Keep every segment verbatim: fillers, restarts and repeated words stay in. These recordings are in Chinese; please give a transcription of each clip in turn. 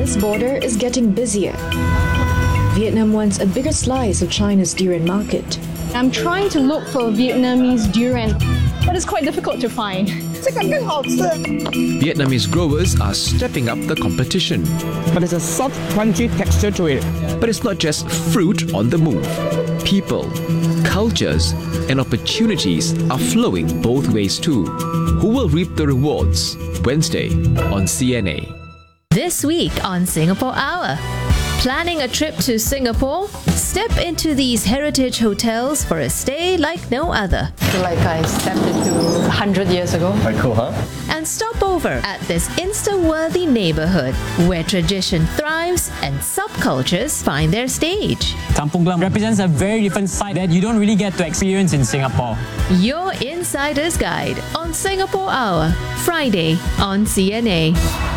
Vietnam's border is getting busier. Vietnam wants a bigger slice of China's durian market. I'm trying to look for Vietnamese durian, but it's quite difficult to find. Vietnamese growers are stepping up the competition. But there's a soft, crunchy texture to it. But it's not just fruit on the move. People, cultures, and opportunities are flowing both ways too. Who will reap the rewards? Wednesday on C N A. This week on Singapore Hour. Planning a trip to Singapore? Step into these heritage hotels for a stay like no other. I feel like I stepped into a hundred years ago. Quite cool, huh? And stop over at this Insta-worthy neighborhood where tradition thrives and subcultures find their stage. Kampung Glam represents a very different side that you don't really get to experience in Singapore. Your Insider's Guide on Singapore Hour, Friday on C N A.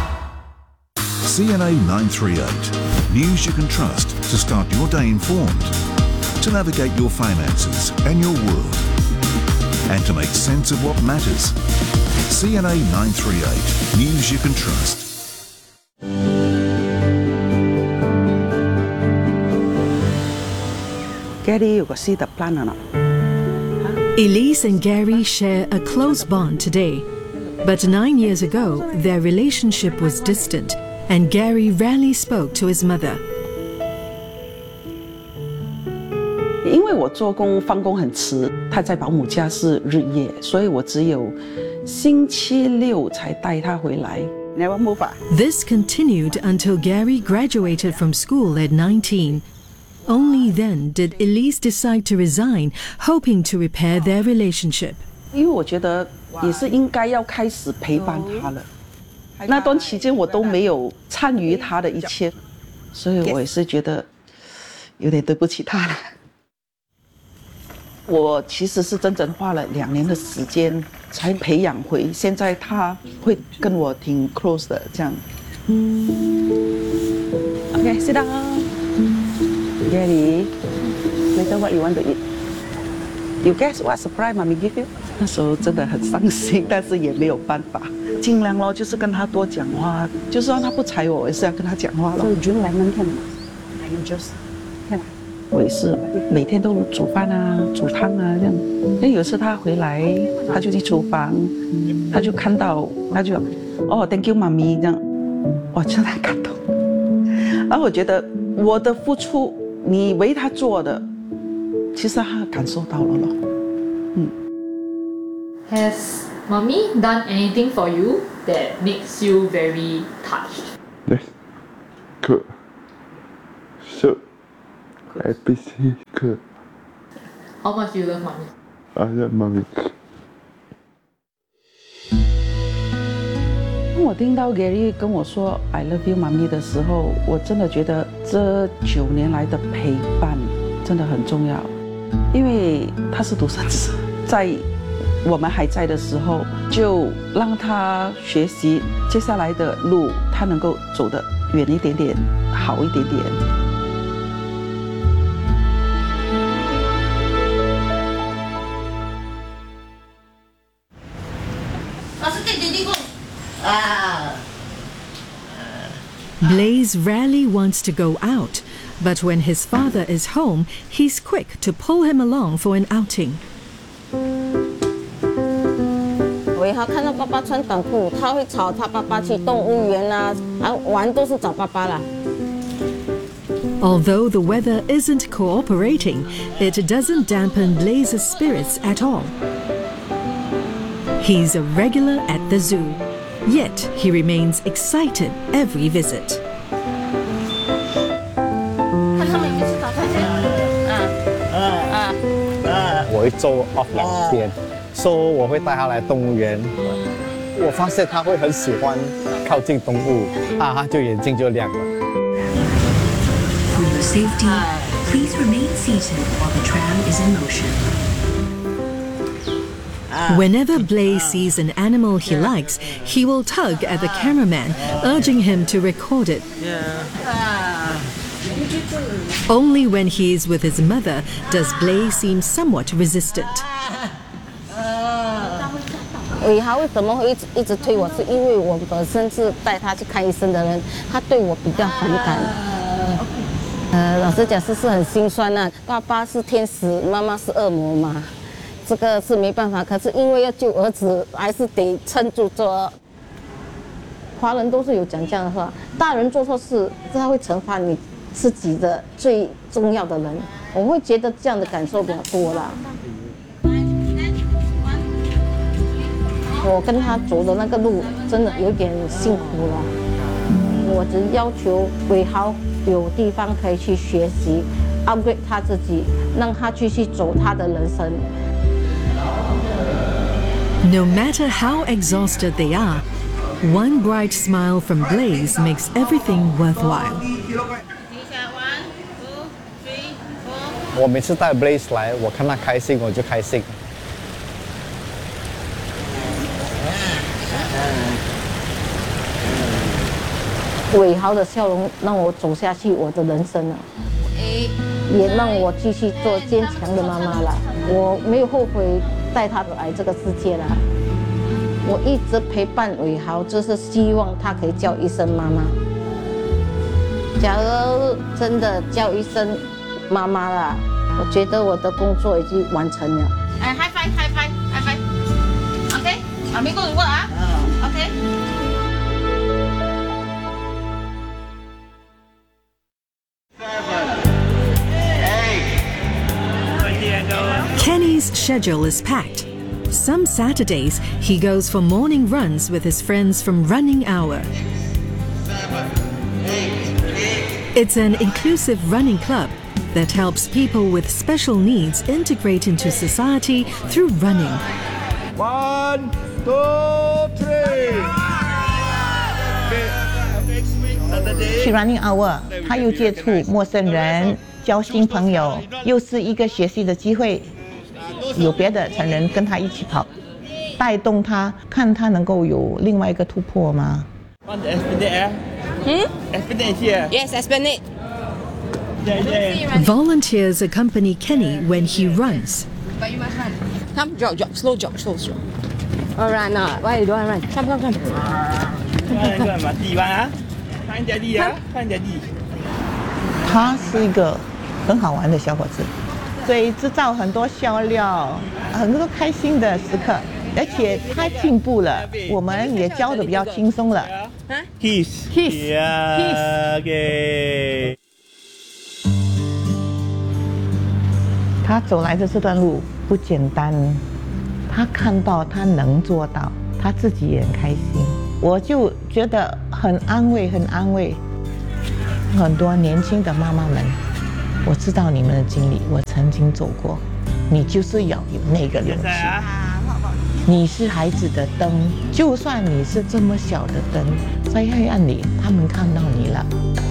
C N A nine thirty-eight. News you can trust to start your day informed, to navigate your finances and your world, and to make sense of what matters. C N A nine thirty-eight. News you can trust. Gary 有個私特 plan 啊 Elise and Gary share a close bond today, but nine years ago their relationship was distant, and Gary rarely spoke to his mother. 因为我做工放工很迟，他在保姆家是日夜，所以我只有星期六才带他回来。Never move. This continued until Gary graduated from school at nineteen. Only then did Elise decide to resign, hoping to repair their relationship. 因为我觉得也是应该要开始陪伴他了。那段期间我都没有参与他的一切，所以我也是觉得有点对不起他了。我其实是整整花了两年的时间才培养回，现在他会跟我挺 close 的这样。Okay, sit down. Gary, later what you want to eat? You guess what surprise mommy give you? 那时候真的很伤心，但是也没有办法，尽量咯，就是跟他多讲话，就算他不睬我，我也是要跟他讲话咯。所以 drink lemon 看吗 ？Lemon juice 看。我也是每天都煮饭啊，煮汤啊这样。因为有时他回来，他就去厨房，他就看到，他就哦 ，Thank you， 妈咪这样，哇，真的很感动。然后我觉得我的付出，你为他做的，其实他感受到了咯。嗯。 Has mommy done anything for you that makes you very touched? Yes. Good. So. I appreciate her. How much do you love mommy? I love mommy. 当我听到 Gary 跟我说 "I love you, 妈咪"的时候，我真的觉得这九年来的陪伴真的很重要，因为他是独生子，在我们还在的时候，就让他学习接下来的路，他能够走得远一点点，好一点点。 Blaze rarely wants to go out, but when his father is home, he's quick to pull him along for an outing. 我以后看到爸爸穿短裤，他会吵他爸爸去动物园啊，啊玩都是找爸爸啦。 Although the weather isn't cooperating, it doesn't dampen Blaze's spirits at all. He's a regular at the zoo, yet he remains excited every visit. 我会做 off 两天，所以我会带他来动物园。我发现他会很喜欢靠近动物，啊，他就眼睛就亮了。 For your safety, please remain seated while the tram is in motion. Whenever Blaze sees an animal he likes, he will tug at the cameraman, urging him to record it. Only when he is with his mother does Blaze seem somewhat resistant. 伟豪为什么会一直一直推我？是因为我本身是带他去看医生的人，他对我比较反感。呃，老实讲是是很心酸呐、啊。爸爸是天使，妈妈是恶魔嘛，这个是没办法。可是因为要救儿子，还是得撑住做。华人都是有讲这样的话，大人做错事，他会惩罚你自己的最重要的人。我会觉得这样的感受比较多啦。我跟他走的那个路真的有点辛苦了。我只要求伟豪有地方可以去学习 ，upgrade 他自己，让他继续走他的人生。 No matter how exhausted they are, one bright smile from Blaze makes everything worthwhile. 我每次带 Blaze 来，我看他开心，我就开心。 伟豪的笑容让我走下去我的人生了，也让我继续做坚强的妈妈了。我没有后悔带他来这个世界了。我一直陪伴伟豪，就是希望他可以叫一声妈妈。假如真的叫一声妈妈了，我觉得我的工作已经完成了。 哎 ，high five high five high five，OK， 啊，没过如果啊 ，OK。 Kenny's schedule is packed. Some Saturdays, he goes for morning runs with his friends from Running Hour. It's an inclusive running club that helps people with special needs integrate into society through running. One, two, three. 去 Running Hour， 他又接触陌生人，交新朋友，又是一个学习的机会。有别的成人跟他一起跑，带动他，看他能够有另外一个突破吗？ Want the Esplanade? Hmm? Esplanade here. Yes, Esplanade. Volunteers accompany Kenny when he runs. But you must run. Come, jog, jog, slow jog, slow jog. All right, now, why you don't run? Come, come, come. Come, come, 弟啊，看爹地啊，看爹地。 他是一个很好玩的小伙子。所以制造很多笑料，很多开心的时刻，而且他进步了，我们也教的比较轻松了。 Kiss, kiss, kiss. Okay. 他走来的这段路不简单，他看到他能做到，他自己也很开心，我就觉得很安慰，很安慰。很多年轻的妈妈们。我知道你们的经历，我曾经走过。你就是要有那个勇气。你是孩子的灯，就算你是这么小的灯，在黑暗里，他们看到你了。